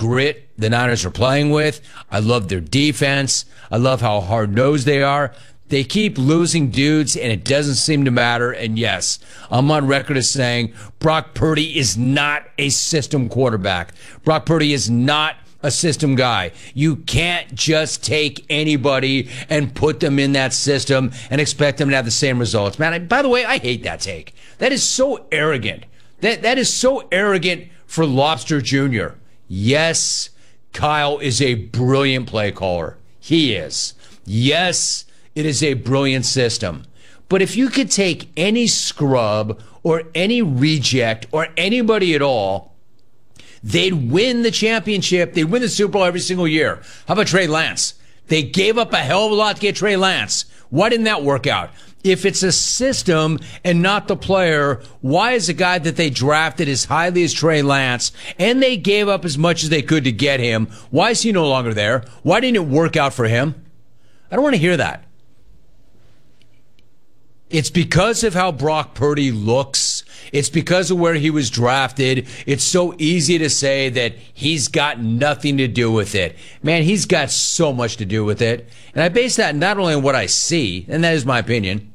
grit the Niners are playing with. I love their defense. I love how hard-nosed they are. They keep losing dudes, and it doesn't seem to matter. And yes, I'm on record as saying Brock Purdy is not a system quarterback. Brock Purdy is not a system guy. You can't just take anybody and put them in that system and expect them to have the same results. Man, by the way, I hate that take. That is so arrogant. That is so arrogant for Lobster Jr. Yes, Kyle is a brilliant play caller. He is. Yes, it is a brilliant system. But if you could take any scrub or any reject or anybody at all, they'd win the championship. They'd win the Super Bowl every single year. How about Trey Lance? They gave up a hell of a lot to get Trey Lance. Why didn't that work out? If it's a system and not the player, why is a guy that they drafted as highly as Trey Lance and they gave up as much as they could to get him, why is he no longer there? Why didn't it work out for him? I don't want to hear that. It's because of how Brock Purdy looks. It's because of where he was drafted. It's so easy to say that he's got nothing to do with it. Man, he's got so much to do with it. And I base that not only on what I see, and that is my opinion,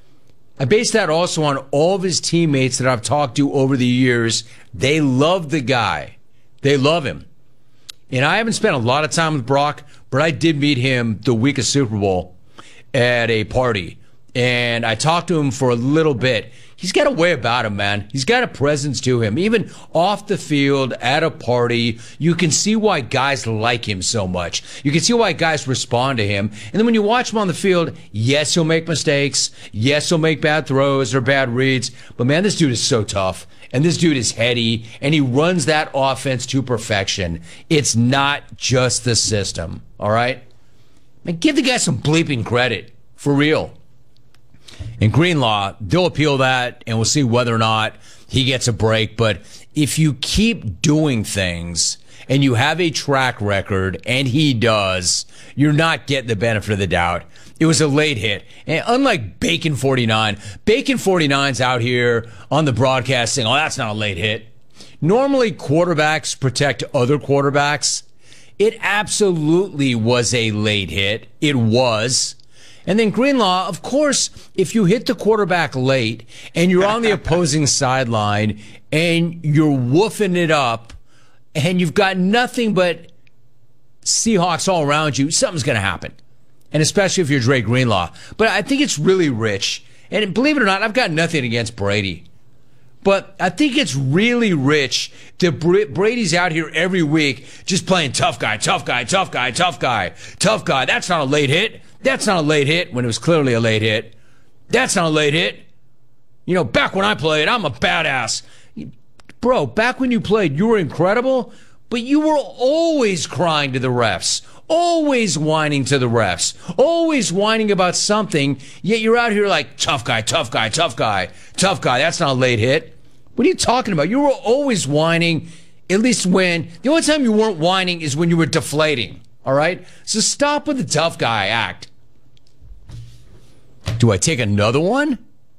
I base that also on all of his teammates that I've talked to over the years. They love the guy. They love him. And I haven't spent a lot of time with Brock, but I did meet him the week of Super Bowl at a party. And I talked to him for a little bit. He's got a way about him, man. He's got a presence to him. Even off the field, at a party, you can see why guys like him so much. You can see why guys respond to him. And then when you watch him on the field, yes, he'll make mistakes. Yes, he'll make bad throws or bad reads. But, man, this dude is so tough. And this dude is heady. And he runs that offense to perfection. It's not just the system, all right? Man, give the guy some bleeping credit. For real. In Greenlaw, they'll appeal that, and we'll see whether or not he gets a break. But if you keep doing things and you have a track record, and he does, you're not getting the benefit of the doubt. It was a late hit. And unlike Bacon 49, Bacon 49's out here on the broadcast saying, oh, that's not a late hit. Normally, quarterbacks protect other quarterbacks. It absolutely was a late hit. It was. And then Greenlaw, of course, if you hit the quarterback late and you're on the opposing sideline and you're woofing it up and you've got nothing but Seahawks all around you, something's going to happen. And especially if you're Dre Greenlaw. But I think it's really rich. And believe it or not, I've got nothing against Brady. But I think it's really rich that Brady's out here every week just playing tough guy, tough guy, tough guy, tough guy, tough guy. That's not a late hit. That's not a late hit when it was clearly a late hit. That's not a late hit. You know, back when I played, I'm a badass. Bro, back when you played, you were incredible, but you were always crying to the refs, always whining to the refs, always whining about something, yet you're out here like, tough guy, tough guy, tough guy, tough guy. That's not a late hit. What are you talking about? You were always whining, at least when, the only time you weren't whining is when you were deflating, all right? So stop with the tough guy act. Do I take another one?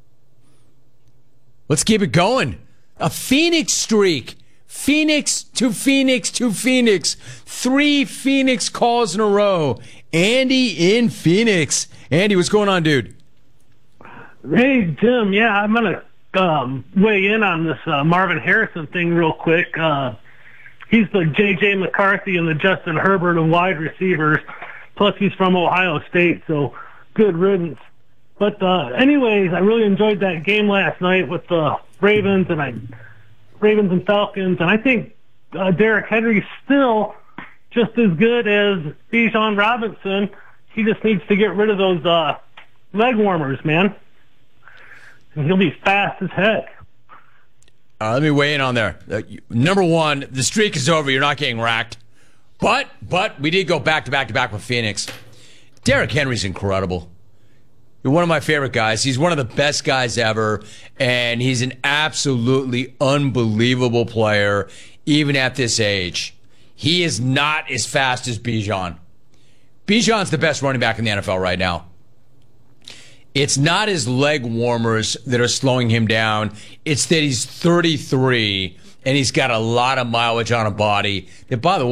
Let's keep it going. A Phoenix streak. Phoenix to Phoenix to Phoenix. 3 Phoenix calls in a row. Andy in Phoenix. Andy, what's going on, dude? Hey, Jim. Yeah, I'm going to weigh in on this Marvin Harrison thing real quick. He's the J.J. McCarthy and the Justin Herbert of wide receivers. Plus, he's from Ohio State, so good riddance. But anyways, I really enjoyed that game last night with the Ravens and Falcons, and I think Derrick Henry's still just as good as Bijan Robinson. He just needs to get rid of those leg warmers, man. And he'll be fast as heck. Let me weigh in on there. Number one, the streak is over. You're not getting racked. But we did go back to back with Phoenix. Derrick Henry's incredible. You're one of my favorite guys. He's one of the best guys ever, and he's an absolutely unbelievable player, even at this age. He is not as fast as Bijan. Bijan's the best running back in the NFL right now. It's not his leg warmers that are slowing him down. It's that he's 33, and he's got a lot of mileage on a body that, by the way,